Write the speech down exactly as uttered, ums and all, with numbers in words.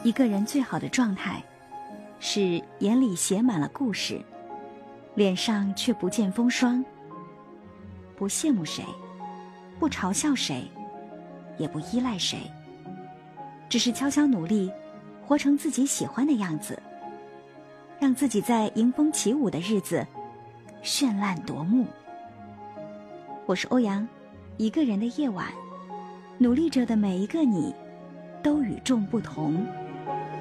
一个人最好的状态，是眼里写满了故事，脸上却不见风霜，不羡慕谁，不嘲笑谁，也不依赖谁，只是悄悄努力，活成自己喜欢的样子，让自己在迎风起舞的日子绚烂夺目。我是欧阳，一个人的夜晚，努力着的每一个你都与众不同。